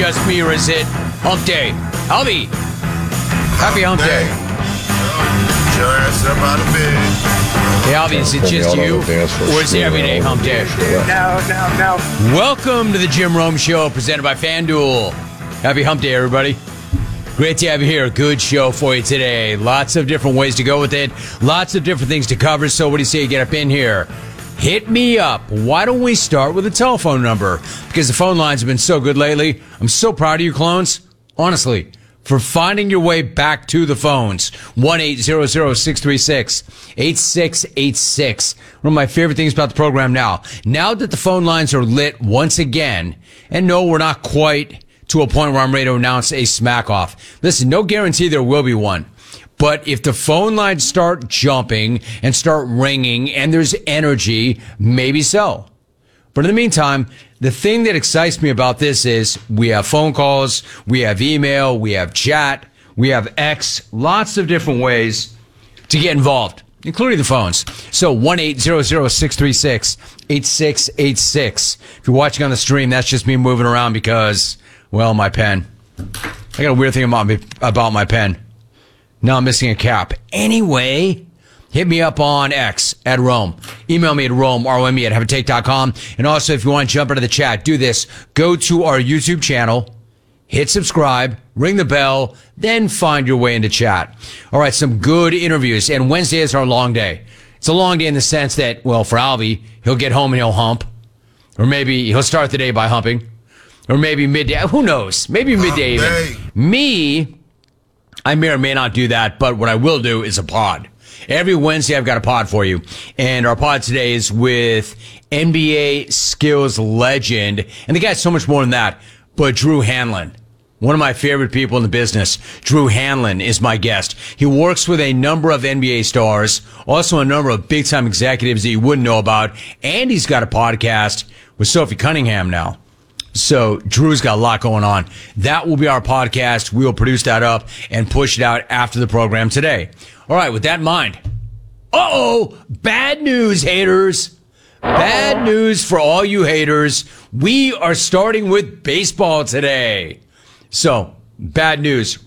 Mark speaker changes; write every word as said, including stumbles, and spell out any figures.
Speaker 1: just me, or is it Hump Day? Albie, happy Hump Day.
Speaker 2: Your ass up out of bed.
Speaker 1: Hey, Albie, is it just you, or is it every day Hump Day?
Speaker 3: No, no, no.
Speaker 1: Welcome to the Jim Rome Show, presented by FanDuel. Happy Hump Day, everybody. Great to have you here. Good show for you today. Lots of different ways to go with it. Lots of different things to cover. So what do you say you get up in here? Hit me up. Why don't we start with a telephone number? Because the phone lines have been so good lately. I'm so proud of you clones. Honestly, for finding your way back to the phones. one eight hundred, six three six, eight six eight six. One of my favorite things about the program now. Now that the phone lines are lit once again, and no, we're not quite to a point where I'm ready to announce a smack off. Listen, no guarantee there will be one. But if the phone lines start jumping and start ringing and there's energy, maybe so. But in the meantime, the thing that excites me about this is we have phone calls, we have email, we have chat, we have X, lots of different ways to get involved, including the phones. So one eight hundred, six three six, eight six eight six. If you're watching on the stream, that's just me moving around because, well, my pen. I got a weird thing about me, about my pen. Now I'm missing a cap. Anyway, hit me up on X at Rome. Email me at Rome, R O M E at have a take dot com. And also, if you want to jump into the chat, do this. Go to our YouTube channel, hit subscribe, ring the bell, then find your way into chat. All right, some good interviews. And Wednesday is our long day. It's a long day in the sense that, well, for Albie, he'll get home and he'll hump. Or maybe he'll start the day by humping. Or maybe midday. Who knows? Maybe midday even. Me, I may or may not do that, but what I will do is a pod. Every Wednesday, I've got a pod for you. And our pod today is with N B A skills legend. And the guy's so much more than that, but Drew Hanlen. One of my favorite people in the business. Drew Hanlen is my guest. He works with a number of N B A stars, also a number of big-time executives that you wouldn't know about. And he's got a podcast with Sophie Cunningham now. So Drew's got a lot going on. That will be our podcast. We will produce that up and push it out after the program today. All right, with that in mind. Uh-oh! Bad news, haters. Bad news for all you haters. We are starting with baseball today. So, bad news.